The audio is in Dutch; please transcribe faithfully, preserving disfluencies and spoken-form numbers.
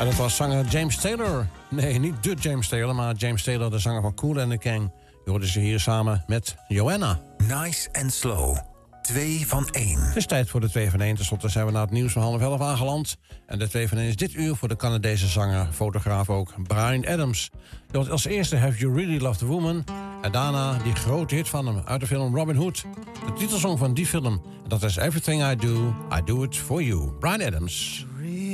En dat was zanger James Taylor. Nee, niet de James Taylor, maar James Taylor, de zanger van Kool and the Gang. Je hoorde ze hier samen met Joanna. Nice and slow. twee van één. Het is tijd voor de twee van één. Ten slotte zijn we na het nieuws van half elf aangeland. En de twee van één is dit uur voor de Canadese zanger, fotograaf ook, Bryan Adams. Je hoort als eerste Have You Really Loved a Woman? En daarna die grote hit van hem uit de film Robin Hood. De titelsong van die film. En dat is Everything I Do, I Do It For You. Bryan Adams.